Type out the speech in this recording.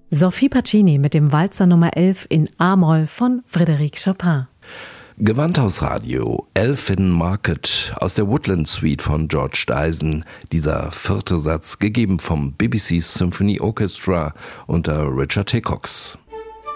Sophie Pacini mit dem Walzer Nummer 11 in A-Moll von Frédéric Chopin. Gewandhausradio, Elfin Market aus der Woodland Suite von George Dyson. Dieser vierte Satz gegeben vom BBC Symphony Orchestra unter Richard Hickox.